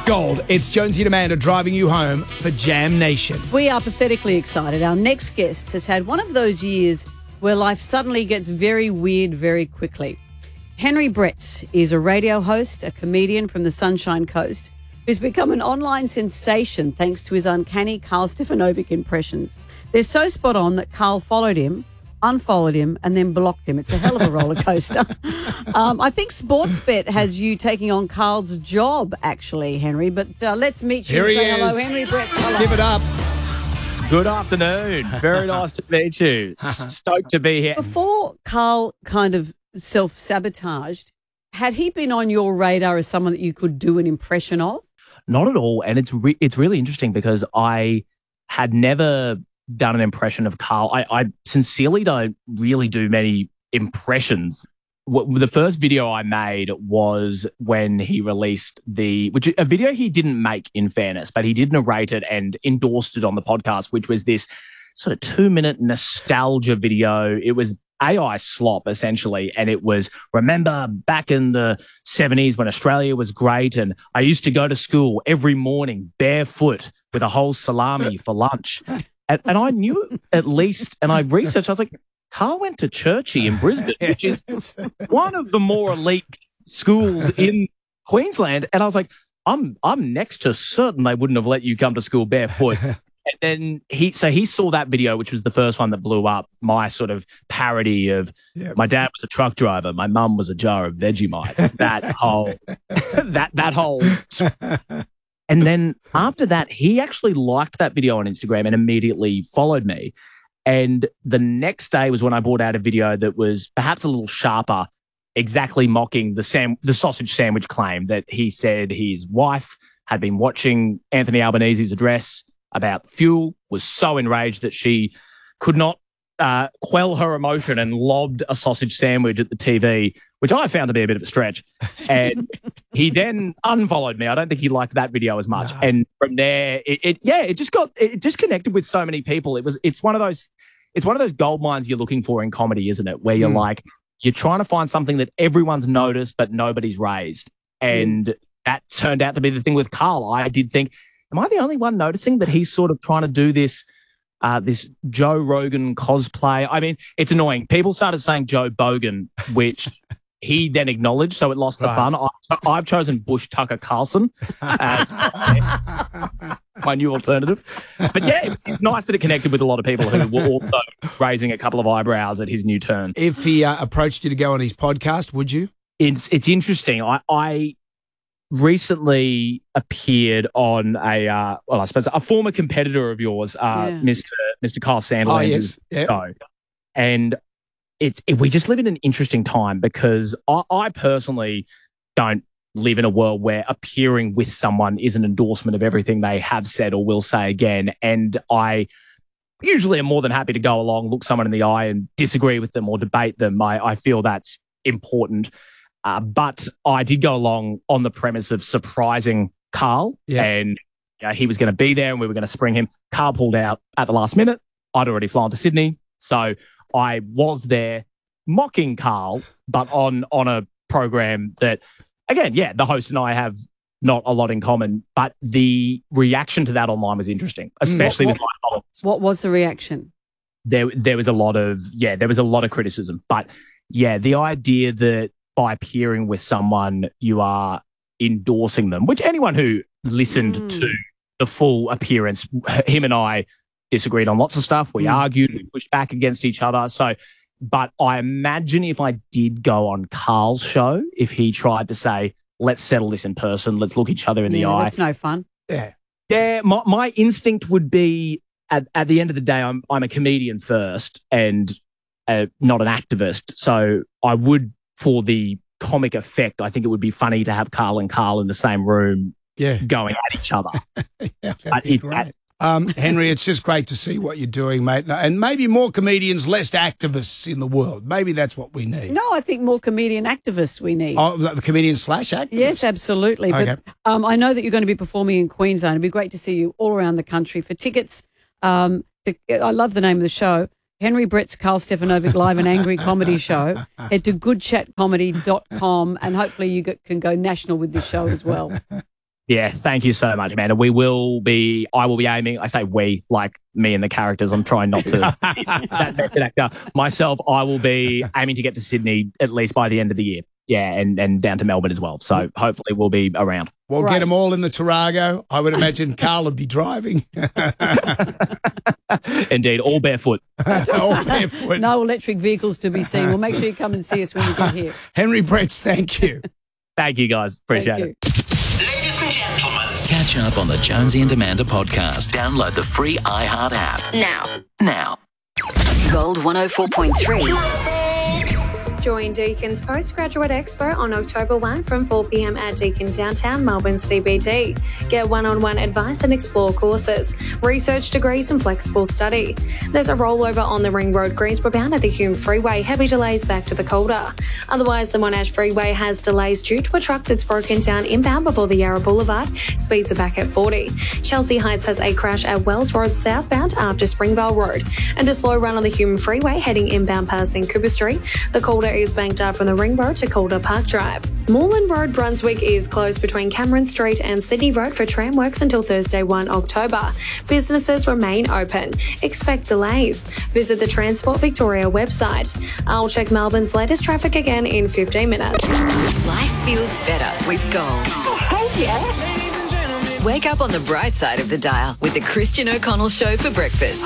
Gold. It's Jonesy and Amanda driving you home for Jam Nation. We are pathetically excited. Our next guest has had one of those years where life suddenly gets very weird very quickly. Henry Bretz is a radio host, a comedian from the Sunshine Coast, who's become an online sensation thanks to his uncanny Carl Stefanovic impressions. They're so spot on that Carl followed him, unfollowed him, and then blocked him. It's a hell of a roller coaster. I think Sportsbet has you taking on Carl's job, actually, Henry. But let's meet you. Here and he say is. hello, Henry Bretz. Hello. Give it up. Good afternoon. Very nice to meet you. Stoked to be here. Before Carl kind of self-sabotaged, had he been on your radar as someone that you could do an impression of? Not at all. And it's really interesting because I had never done an impression of Carl. I sincerely don't really do many impressions. The first video I made was when he released a video he didn't make, in fairness, but he did narrate it and endorsed it on the podcast, which was this sort of 2-minute nostalgia video. It was AI slop, essentially, and it was, remember back in the 70s when Australia was great and I used to go to school every morning barefoot with a whole salami for lunch. And I knew at least, and I researched, I was like, Carl went to Churchie in Brisbane, which is one of the more elite schools in Queensland. And I was like, I'm next to certain they wouldn't have let you come to school barefoot. And then he saw that video, which was the first one that blew up, my sort of parody of my dad was a truck driver, my mum was a jar of Vegemite. That whole And then after that, he actually liked that video on Instagram and immediately followed me. And the next day was when I brought out a video that was perhaps a little sharper, exactly mocking the sausage sandwich claim that he said his wife had been watching Anthony Albanese's address about fuel, was so enraged that she could not quell her emotion and lobbed a sausage sandwich at the TV, which I found to be a bit of a stretch. And he then unfollowed me. I don't think he liked that video as much. No. And from there, it just connected with so many people. It's one of those gold mines you're looking for in comedy, isn't it? Where you're like, you're trying to find something that everyone's noticed, but nobody's raised. And that turned out to be the thing with Carl. I did think, am I the only one noticing that he's sort of trying to do this Joe Rogan cosplay? I mean, it's annoying. People started saying Joe Bogan, which he then acknowledged, so it lost the fun. I've chosen Bush Tucker Carlson as my new alternative. But yeah, it's nice that it connected with a lot of people who were also raising a couple of eyebrows at his new turn. If he approached you to go on his podcast, would you? It's interesting. I recently appeared on I suppose a former competitor of yours, Mr. Kyle Sandilands' show. And we just live in an interesting time because I personally don't live in a world where appearing with someone is an endorsement of everything they have said or will say again. And I usually am more than happy to go along, look someone in the eye and disagree with them or debate them. I feel that's important. But I did go along on the premise of surprising Carl and he was going to be there and we were going to spring him. Carl pulled out at the last minute. I'd already flown to Sydney. So I was there mocking Carl, but on a program that, again, the host and I have not a lot in common, but the reaction to that online was interesting, especially with my followers. What was the reaction? There was a lot of criticism, but the idea that by appearing with someone, you are endorsing them, which anyone who listened to the full appearance, him and I disagreed on lots of stuff. We argued, we pushed back against each other. So, but I imagine if I did go on Carl's show, if he tried to say, let's settle this in person, let's look each other in the eye. That's no fun. Yeah. Yeah. My instinct would be at the end of the day, I'm a comedian first and not an activist. So I would, for the comic effect, I think it would be funny to have Carl and Carl in the same room going at each other. That'd be great. Henry, it's just great to see what you're doing, mate. And maybe more comedians, less activists in the world. Maybe that's what we need. No, I think more comedian activists we need. Oh, the comedian/activist? Yes, absolutely. Okay. But I know that you're going to be performing in Queensland. It'd be great to see you all around the country. For tickets, I love the name of the show, Henry Bretz, Carl Stefanovic Live and Angry Comedy Show. Head to goodchatcomedy.com and hopefully you can go national with this show as well. Yeah, thank you so much, Amanda. I will be aiming, I say we, like me and the characters. I'm trying not to that method actor. Myself, I will be aiming to get to Sydney at least by the end of the year. Yeah, and down to Melbourne as well. So hopefully we'll be around. We'll get them all in the Tarago. I would imagine Carl would be driving. Indeed, all barefoot. All barefoot. No electric vehicles to be seen. We'll make sure you come and see us when you get here. Henry Bretts, thank you. Thank you, guys. Appreciate it. Ladies and gentlemen. Catch up on the Jonesy and Amanda podcast. Download the free iHeart app. Now. Gold 104.3. Join Deacon's Postgraduate Expo on October 1 from 4 p.m. at Deakin Downtown Melbourne CBD. Get one-on-one advice and explore courses, research degrees and flexible study. There's a rollover on the Ring Road Greensboro bound at the Hume Freeway. Heavy delays back to the Calder. Otherwise, the Monash Freeway has delays due to a truck that's broken down inbound before the Yarra Boulevard. Speeds are back at 40. Chelsea Heights has a crash at Wells Road southbound after Springvale Road. And a slow run on the Hume Freeway heading inbound passing Cooper Street. The Calder is banked up from the Ring Road to Calder Park Drive. Moreland Road, Brunswick is closed between Cameron Street and Sydney Road for tram works until Thursday 1 October. Businesses remain open. Expect delays. Visit the Transport Victoria website. I'll check Melbourne's latest traffic again in 15 minutes. Life feels better with Gold. Oh, yeah. Wake up on the bright side of the dial with the Christian O'Connell Show for breakfast.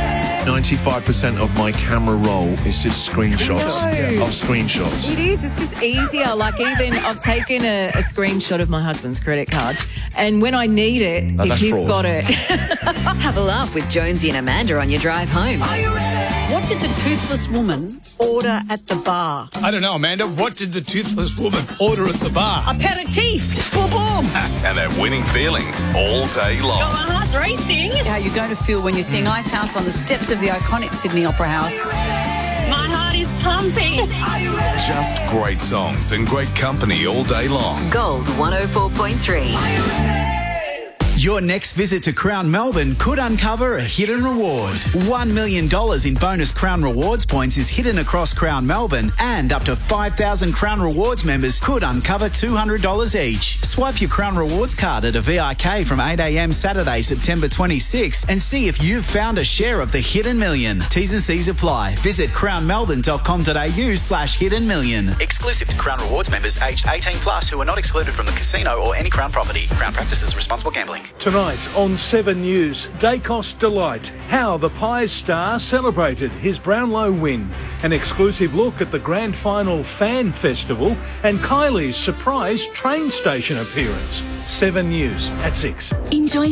95% of my camera roll is just screenshots of screenshots. It is. It's just easier. Like, even I've taken a screenshot of my husband's credit card, and when I need it, if he's got it. Have a laugh with Jonesy and Amanda on your drive home. What did the toothless woman order at the bar? I don't know, Amanda. What did the toothless woman order at the bar? Aperitif. Boom, boom. And that winning feeling all day long. My heart's racing. How you're going to feel when you sing Ice House on the steps of the iconic Sydney Opera House. My heart is pumping. Just great songs and great company all day long. Gold 104.3. Your next visit to Crown Melbourne could uncover a hidden reward. $1 million in bonus Crown Rewards points is hidden across Crown Melbourne, and up to 5,000 Crown Rewards members could uncover $200 each. Swipe your Crown Rewards card at a VIK from 8 a.m. Saturday, September 26 and see if you've found a share of the hidden million. T's and C's apply. Visit crownmelbourne.com.au/hidden million. Exclusive to Crown Rewards members aged 18 plus who are not excluded from the casino or any Crown property. Crown practices responsible gambling. Tonight on 7 News, Dacos Delight, how the Pies star celebrated his Brownlow win. An exclusive look at the Grand Final Fan Festival and Kylie's surprise train station appearance. 7 News at 6. Enjoy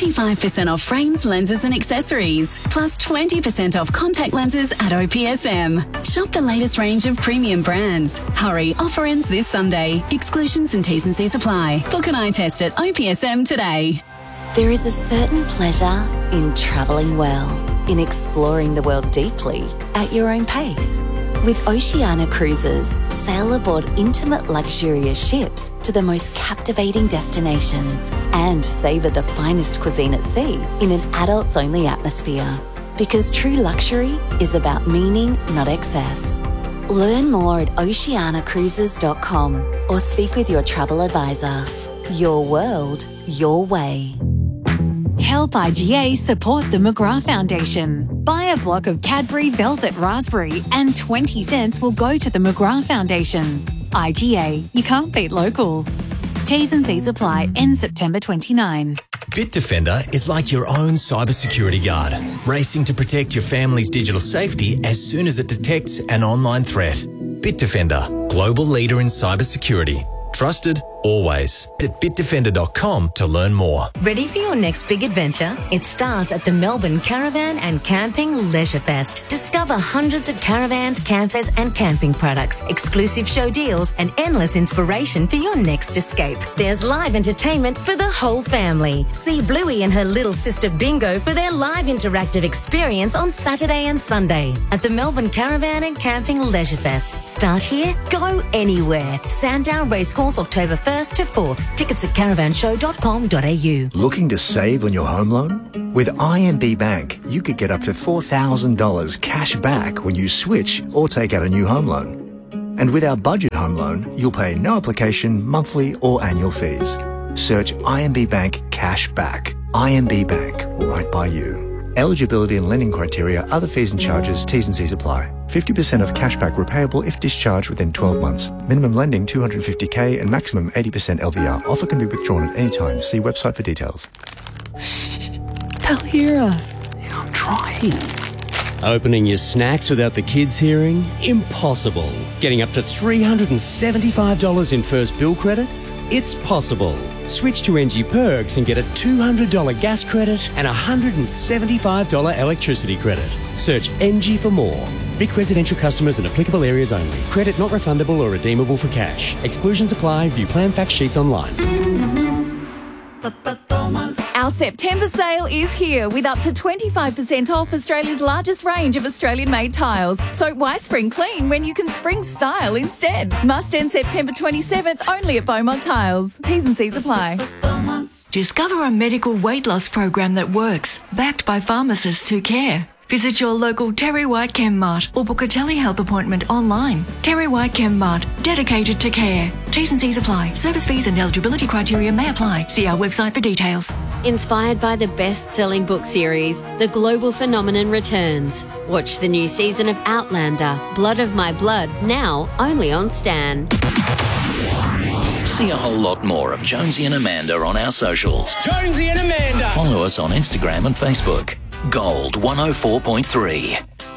25% off frames, lenses and accessories, plus 20% off contact lenses at OPSM. Shop the latest range of premium brands. Hurry, offer ends this Sunday. Exclusions and T's and C's apply. Book an eye test at OPSM today. There is a certain pleasure in travelling well, in exploring the world deeply at your own pace. With Oceania Cruises, sail aboard intimate luxurious ships to the most captivating destinations and savour the finest cuisine at sea in an adults-only atmosphere. Because true luxury is about meaning, not excess. Learn more at oceanacruises.com or speak with your travel advisor. Your world, your way. Help IGA support the McGrath Foundation. Buy a block of Cadbury Velvet Raspberry and 20 cents will go to the McGrath Foundation. IGA, you can't beat local. T's and C's apply end September 29. Bitdefender is like your own cybersecurity guard, racing to protect your family's digital safety as soon as it detects an online threat. Bitdefender, global leader in cybersecurity. Trusted, always. At bitdefender.com to learn more. Ready for your next big adventure? It starts at the Melbourne Caravan and Camping Leisure Fest. Discover hundreds of caravans, campers and camping products, exclusive show deals and endless inspiration for your next escape. There's live entertainment for the whole family. See Bluey and her little sister Bingo for their live interactive experience on Saturday and Sunday at the Melbourne Caravan and Camping Leisure Fest. Start here, go anywhere. Sandown Racecourse, October 1st to 4th. Tickets at caravanshow.com.au. Looking to save on your home loan? With IMB Bank, you could get up to $4,000 cash back when you switch or take out a new home loan. And with our budget home loan, you'll pay no application, monthly or annual fees. Search IMB Bank Cash Back. IMB Bank, right by you. Eligibility and lending criteria, other fees and charges, T's and C's apply. 50% of cashback repayable if discharged within 12 months. Minimum lending $250K and maximum 80% LVR. Offer can be withdrawn at any time. See website for details. They'll hear us. Yeah, I'm trying. Opening your snacks without the kids hearing? Impossible. Getting up to $375 in first bill credits? It's possible. Switch to NG Perks and get a $200 gas credit and a $175 electricity credit. Search NG for more. Vic residential customers and applicable areas only. Credit not refundable or redeemable for cash. Exclusions apply. View plan fact sheets online. Our September sale is here with up to 25% off Australia's largest range of Australian-made tiles. So why spring clean when you can spring style instead? Must end September 27th only at Beaumont Tiles. T's and C's apply. Discover a medical weight loss program that works, backed by pharmacists who care. Visit your local Terry White Chem Mart or book a telehealth appointment online. Terry White Chem Mart, dedicated to care. T's and C's apply. Service fees and eligibility criteria may apply. See our website for details. Inspired by the best-selling book series, The Global Phenomenon returns. Watch the new season of Outlander, Blood of My Blood, now only on Stan. See a whole lot more of Jonesy and Amanda on our socials. Jonesy and Amanda! Follow us on Instagram and Facebook. Gold 104.3.